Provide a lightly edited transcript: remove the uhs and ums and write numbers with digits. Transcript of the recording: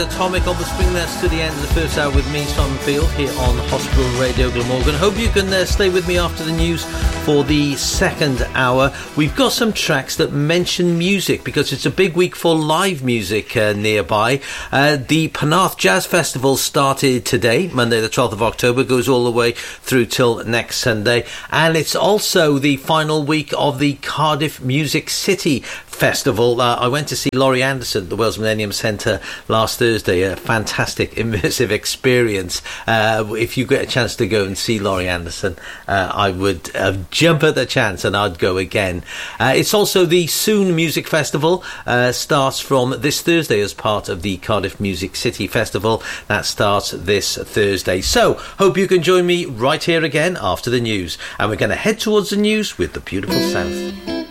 Atomic on the spring. That's to the end of the first hour with me, Simon Field, here on Hospital Radio Glamorgan. Hope you can stay with me after the news for the second hour. We've got some tracks that mention music because it's a big week for live music nearby. The Penarth Jazz Festival started today, Monday the 12th of October, goes all the way through till next Sunday. And it's also the final week of the Cardiff Music City Festival. I went to see Laurie Anderson at the Wales Millennium Centre last Thursday. A fantastic, immersive experience. If you get a chance to go and see Laurie Anderson, I would jump at the chance and I'd go again. It's also the Soon Music Festival. Starts from this Thursday as part of the Cardiff Music City Festival. That starts this Thursday. So, hope you can join me right here again after the news. And we're going to head towards the news with the beautiful South.